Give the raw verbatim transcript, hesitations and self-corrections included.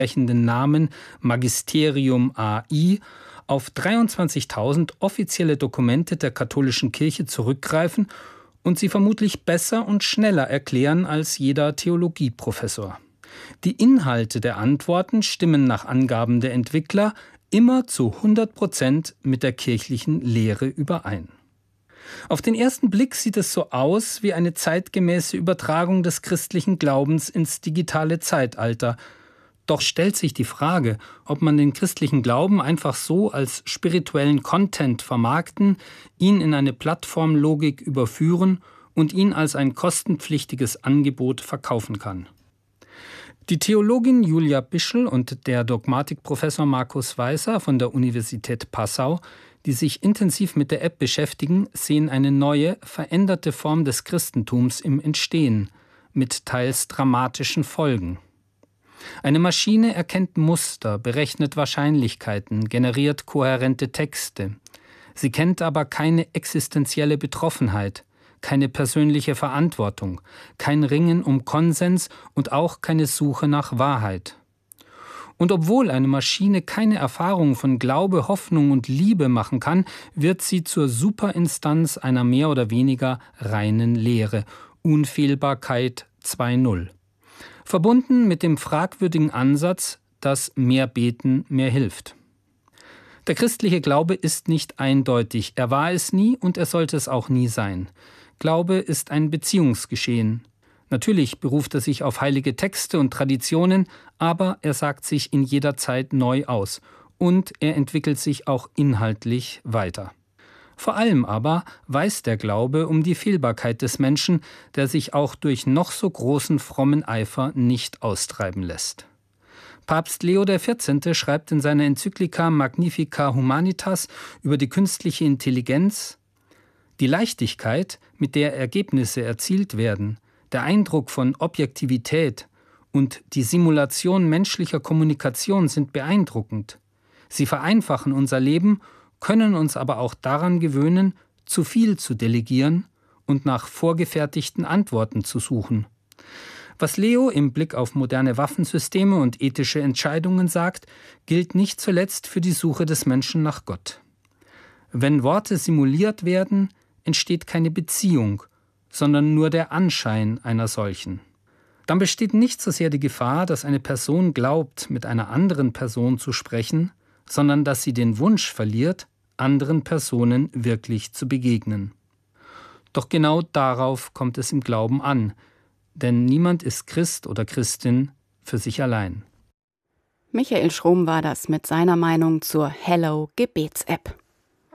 entsprechenden Namen Magisterium A I auf dreiundzwanzigtausend offizielle Dokumente der katholischen Kirche zurückgreifen und sie vermutlich besser und schneller erklären als jeder Theologieprofessor. Die Inhalte der Antworten stimmen nach Angaben der Entwickler immer zu hundert Prozent mit der kirchlichen Lehre überein. Auf den ersten Blick sieht es so aus wie eine zeitgemäße Übertragung des christlichen Glaubens ins digitale Zeitalter. Doch stellt sich die Frage, ob man den christlichen Glauben einfach so als spirituellen Content vermarkten, ihn in eine Plattformlogik überführen und ihn als ein kostenpflichtiges Angebot verkaufen kann. Die Theologin Julia Bischel und der Dogmatikprofessor Markus Weißer von der Universität Passau, die sich intensiv mit der App beschäftigen, sehen eine neue, veränderte Form des Christentums im Entstehen, mit teils dramatischen Folgen. Eine Maschine erkennt Muster, berechnet Wahrscheinlichkeiten, generiert kohärente Texte. Sie kennt aber keine existenzielle Betroffenheit, keine persönliche Verantwortung, kein Ringen um Konsens und auch keine Suche nach Wahrheit. Und obwohl eine Maschine keine Erfahrung von Glaube, Hoffnung und Liebe machen kann, wird sie zur Superinstanz einer mehr oder weniger reinen Lehre, Unfehlbarkeit zwei Punkt null. Verbunden mit dem fragwürdigen Ansatz, dass mehr Beten mehr hilft. Der christliche Glaube ist nicht eindeutig, er war es nie und er sollte es auch nie sein. Glaube ist ein Beziehungsgeschehen. Natürlich beruft er sich auf heilige Texte und Traditionen, aber er sagt sich in jeder Zeit neu aus und er entwickelt sich auch inhaltlich weiter. Vor allem aber weiß der Glaube um die Fehlbarkeit des Menschen, der sich auch durch noch so großen frommen Eifer nicht austreiben lässt. Papst Leo der vierzehnte schreibt in seiner Enzyklika Magnifica Humanitas über die künstliche Intelligenz: Die Leichtigkeit, mit der Ergebnisse erzielt werden, der Eindruck von Objektivität und die Simulation menschlicher Kommunikation sind beeindruckend. Sie vereinfachen unser Leben, können uns aber auch daran gewöhnen, zu viel zu delegieren und nach vorgefertigten Antworten zu suchen. Was Leo im Blick auf moderne Waffensysteme und ethische Entscheidungen sagt, gilt nicht zuletzt für die Suche des Menschen nach Gott. Wenn Worte simuliert werden, entsteht keine Beziehung, sondern nur der Anschein einer solchen. Dann besteht nicht so sehr die Gefahr, dass eine Person glaubt, mit einer anderen Person zu sprechen, sondern dass sie den Wunsch verliert, anderen Personen wirklich zu begegnen. Doch genau darauf kommt es im Glauben an, denn niemand ist Christ oder Christin für sich allein. Michael Schromm war das mit seiner Meinung zur Hello Gebets-App.